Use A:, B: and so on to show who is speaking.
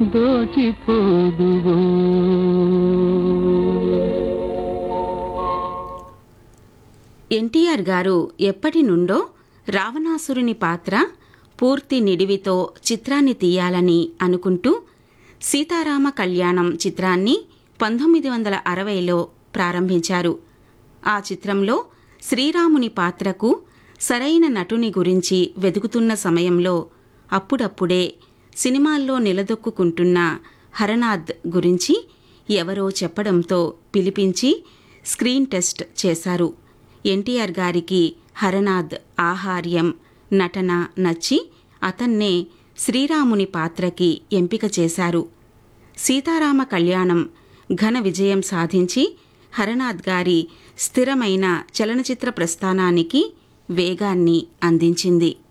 A: దోచిపోదువో.
B: ఎన్టీఆర్ గారు ఎప్పటి నుండో రావణాసురుని పాత్ర పూర్తి నిడివితో చిత్రాన్ని తీయాలని అనుకుంటూ సీతారామ కళ్యాణం చిత్రాన్ని 1960లో ప్రారంభించారు. ఆ చిత్రంలో శ్రీరాముని పాత్రకు సరైన నటుని గురించి వెతుకుతున్న సమయంలో అప్పుడప్పుడే సినిమాల్లో నిలదొక్కుంటున్న హరనాథ్ గురించి ఎవరో చెప్పడంతో పిలిపించి స్క్రీన్ టెస్ట్ చేశారు. ఎన్టీఆర్ గారికి హరనాథ్ ఆహార్యం, నటన నచ్చి అతన్నే శ్రీరాముని పాత్రకి ఎంపిక చేశారు. సీతారామ కళ్యాణం ఘన విజయం సాధించి హరనాథ్ గారి స్థిరమైన చలనచిత్ర ప్రస్థానానికి వేగాన్ని అందించింది.